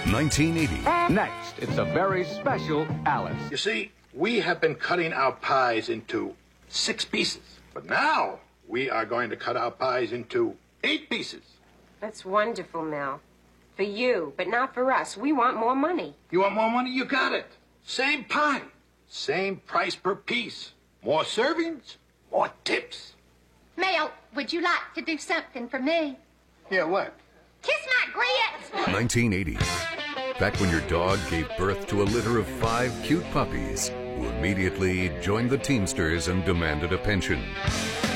1980. Next, it's a very special Alice. You see, we have been cutting our pies into 6 pieces. But now we are going to cut our pies into 8 pieces. That's wonderful, Mel. For you, but not for us. We want more money. You want more money? You got it. Same pie. Same price per piece. More servings, more tips. Mel, would you like to do something for me? Yeah, what? Kiss my grits! 1980. Back when your dog gave birth to a litter of 5 cute puppies who immediately joined the Teamsters and demanded a pension.